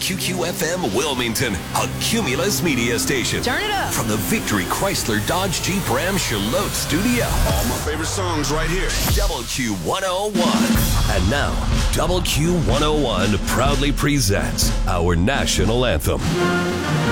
WQQFM Wilmington, a Cumulus media station. Turn it up. From the Victory Chrysler Dodge Jeep Ram Charlotte studio. All my favorite songs right here. WQ101. And now, WQ101 proudly presents our national anthem.